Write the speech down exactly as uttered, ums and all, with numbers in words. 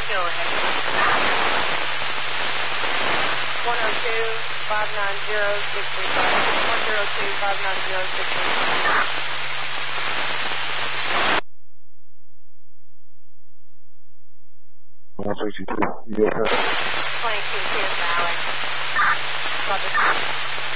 two overhead. one oh two, five nine zero, six three five. one oh two, five nine zero, six three five. one sixty-two, U S S. twenty-two, Pierce Valley. Roger.